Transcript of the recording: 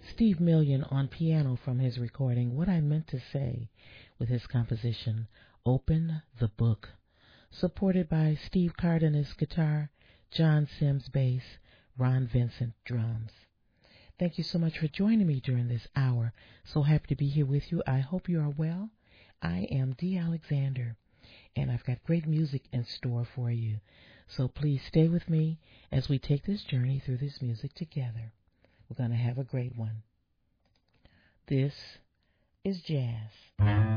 Steve Million on piano from his recording What I Meant to Say with his composition Open the Book, supported by Steve Cardenas guitar, John Sims bass, Ron Vincent drums. Thank you so much for joining me during this hour. So happy to be here with you. I hope you are well. I am Dee Alexander, and I've got great music in store for you. So please stay with me as we take this journey through this music together. We're going to have a great one. This is jazz.